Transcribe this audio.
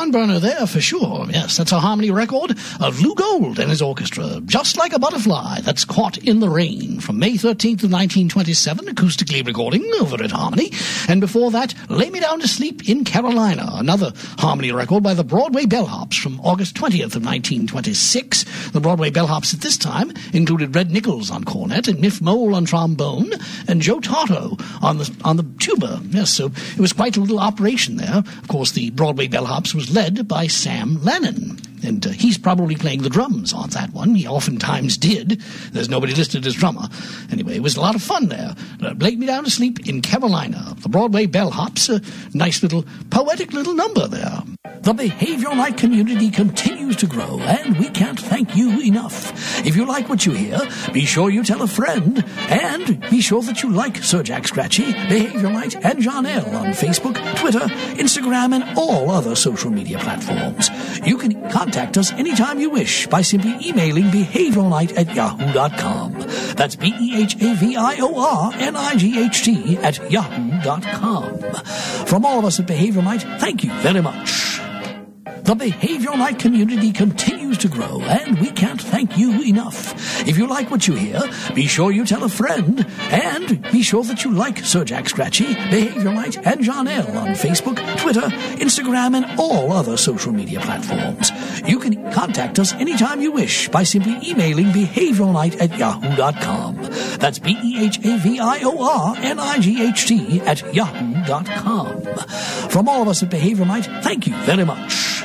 barn burner there for sure. Yes, that's a harmony record of Lou Gold and his orchestra. Just Like a Butterfly, that's Caught in the Rain, from May 13th of 1927, acoustically recording over at Harmony. And before that, Lay Me Down to Sleep in Carolina, another harmony record by the Broadway Bellhops from August 20th of 1926. The Broadway Bellhops at this time included Red Nichols on cornet and Miff Mole on trombone and Joe Tarto on the tuba. Yes, so it was quite a little operation there. Of course, the Broadway Bellhops was led by Sam Lennon. And he's probably playing the drums on that one. He oftentimes did. There's nobody listed as drummer. Anyway, it was a lot of fun there. Lay Me Down to Sleep in Carolina. The Broadway Bellhops, a nice little, poetic little number there. The Behavioral Night community continues to grow, and we can't thank you enough. If you like what you hear, be sure you tell a friend, and be sure that you like Sir Jack Scratchy, Behavioral Night, and John L. on Facebook, Twitter, Instagram, and all other social media platforms. You can contact us anytime you wish by simply emailing behavioralnight@yahoo.com. That's behaviornight@yahoo.com. From all of us at Behavioral Night, thank you very much. The Behavioral Night community continues to grow, and we can't thank you enough. If you like what you hear, be sure you tell a friend, and be sure that you like Sir Jack Scratchy, Behavioral Night, and John L. on Facebook, Twitter, Instagram, and all other social media platforms. You can contact us anytime you wish by simply emailing behavioralnight@yahoo.com. That's behaviornight@yahoo.com. From all of us at Behavioral Night, thank you very much.